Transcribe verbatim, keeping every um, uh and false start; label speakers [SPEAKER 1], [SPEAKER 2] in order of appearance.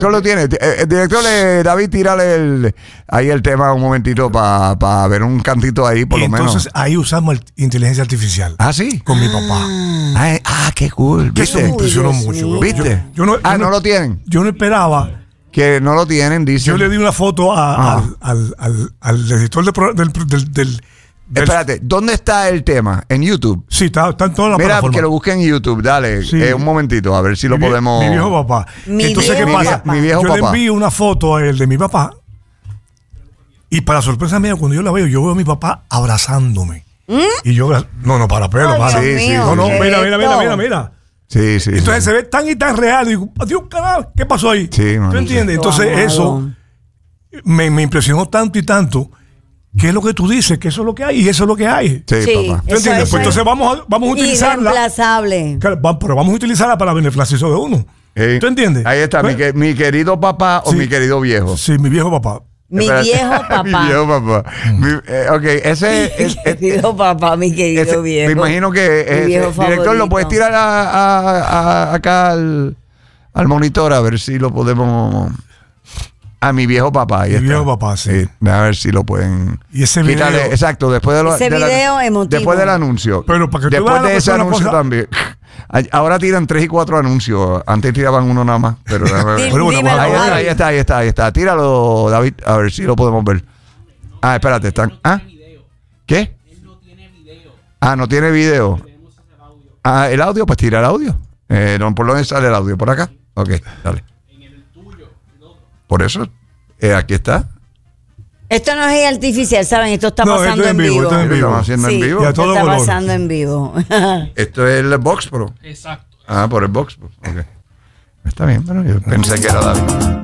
[SPEAKER 1] lo tiene. El director, le, David, tírale el, ahí el tema un momentito para pa ver un cantito ahí, por
[SPEAKER 2] y
[SPEAKER 1] lo
[SPEAKER 2] entonces,
[SPEAKER 1] menos.
[SPEAKER 2] Entonces ahí usamos el, inteligencia artificial.
[SPEAKER 1] ¿Ah, sí?
[SPEAKER 2] Con mi papá.
[SPEAKER 1] Ah, ah qué cool.
[SPEAKER 2] Que eso me impresionó mucho.
[SPEAKER 1] ¿Viste?
[SPEAKER 2] Yo, yo no,
[SPEAKER 1] ah,
[SPEAKER 2] yo
[SPEAKER 1] no, no lo tienen.
[SPEAKER 2] Yo no esperaba.
[SPEAKER 1] Que no lo tienen, dice.
[SPEAKER 2] Yo le di una foto a, al, al, al, al editor de pro, del, del, del
[SPEAKER 1] Espérate, ¿dónde está el tema? ¿En YouTube?
[SPEAKER 2] Sí, está, está en todas las
[SPEAKER 1] Mira,
[SPEAKER 2] plataformas.
[SPEAKER 1] que lo busquen en YouTube, dale. Sí. Eh, un momentito, a ver si lo
[SPEAKER 2] mi,
[SPEAKER 1] podemos...
[SPEAKER 2] Mi viejo papá.
[SPEAKER 3] Mi
[SPEAKER 2] Entonces,
[SPEAKER 3] viejo
[SPEAKER 2] ¿qué pasa?
[SPEAKER 3] papá.
[SPEAKER 1] Mi viejo
[SPEAKER 2] yo
[SPEAKER 1] papá.
[SPEAKER 2] le envío una foto a él de mi papá y para sorpresa mía, cuando yo la veo, yo veo a mi papá abrazándome. ¿Mm? Y yo, no, no, para pelo, para.
[SPEAKER 1] Sí, sí,
[SPEAKER 2] no, no,
[SPEAKER 1] sí.
[SPEAKER 2] mira, mira, mira, mira, mira.
[SPEAKER 1] Sí, sí.
[SPEAKER 2] Entonces
[SPEAKER 1] sí.
[SPEAKER 2] se ve tan y tan real. Y digo, Dios, carajo, ¿qué pasó ahí?
[SPEAKER 1] Sí, man,
[SPEAKER 2] ¿tú entiendes?
[SPEAKER 1] sí.
[SPEAKER 2] Entonces
[SPEAKER 3] Wow.
[SPEAKER 2] eso me, me impresionó tanto y tanto. ¿Qué es lo que tú dices? Que eso es lo que hay y eso es lo que hay.
[SPEAKER 1] Sí,
[SPEAKER 3] Sí,
[SPEAKER 1] papá.
[SPEAKER 2] ¿Tú entiendes? Pues entonces vamos a, vamos a utilizarla.
[SPEAKER 3] Irreemplazable.
[SPEAKER 2] Claro, va- pero vamos a utilizarla para beneficio de uno.
[SPEAKER 1] Sí.
[SPEAKER 2] ¿Tú entiendes?
[SPEAKER 1] Ahí está,
[SPEAKER 2] Pues,
[SPEAKER 1] mi, que- mi querido papá o
[SPEAKER 2] sí.
[SPEAKER 1] mi querido viejo.
[SPEAKER 2] Sí, mi viejo papá.
[SPEAKER 3] Mi
[SPEAKER 1] Espérate.
[SPEAKER 3] viejo papá.
[SPEAKER 1] mi viejo papá. Mi, eh, ok, ese es...
[SPEAKER 3] Mi querido papá, mi querido
[SPEAKER 1] ese-
[SPEAKER 3] viejo.
[SPEAKER 1] me imagino que...
[SPEAKER 3] Mi
[SPEAKER 1] eh,
[SPEAKER 3] viejo
[SPEAKER 1] eh, director,
[SPEAKER 3] favorito.
[SPEAKER 1] ¿lo puedes tirar a, a- a- acá al, al monitor a ver si lo podemos... A mi viejo papá. Ahí
[SPEAKER 2] Mi
[SPEAKER 1] está.
[SPEAKER 2] viejo papá, sí.
[SPEAKER 1] A ver si lo pueden...
[SPEAKER 2] Y ese
[SPEAKER 1] quitarle,
[SPEAKER 2] video-
[SPEAKER 1] exacto, después de lo,
[SPEAKER 3] Ese
[SPEAKER 1] de la-
[SPEAKER 3] video emotivo.
[SPEAKER 1] después del anuncio.
[SPEAKER 2] Pero para que tú
[SPEAKER 1] después
[SPEAKER 2] veas
[SPEAKER 1] de
[SPEAKER 2] lo
[SPEAKER 1] ese
[SPEAKER 2] que son las
[SPEAKER 1] anuncio
[SPEAKER 2] cosas-
[SPEAKER 1] también. Ahora tiran tres y cuatro anuncios. Antes tiraban uno nada más. Pero
[SPEAKER 3] Di-
[SPEAKER 2] Bueno, bueno,
[SPEAKER 3] dímelo,
[SPEAKER 1] ahí, está,
[SPEAKER 3] Javi.
[SPEAKER 1] ahí está, ahí está, ahí está. Tíralo, David, a ver si lo podemos ver. Ah, espérate, están. ¿Ah? ¿Qué? Ah, no tiene video. Ah, el audio, pues tira el audio. Eh, no, ¿por dónde sale el audio? ¿Por acá? Ok, dale. Por eso, eh, aquí está.
[SPEAKER 3] Esto no es artificial, ¿saben? Esto está
[SPEAKER 2] No,
[SPEAKER 3] pasando
[SPEAKER 2] esto es
[SPEAKER 3] en
[SPEAKER 2] en vivo,
[SPEAKER 3] vivo.
[SPEAKER 2] esto es en
[SPEAKER 1] Lo
[SPEAKER 2] vivo.
[SPEAKER 1] estamos haciendo
[SPEAKER 3] Sí.
[SPEAKER 1] en vivo.
[SPEAKER 2] Y a
[SPEAKER 3] Esto
[SPEAKER 2] todo
[SPEAKER 3] está
[SPEAKER 2] color.
[SPEAKER 3] pasando en vivo.
[SPEAKER 1] Esto es el Box Pro.
[SPEAKER 4] Exacto.
[SPEAKER 1] Ah, por el Box Pro. Ok. Está bien, pero yo pensé que era David.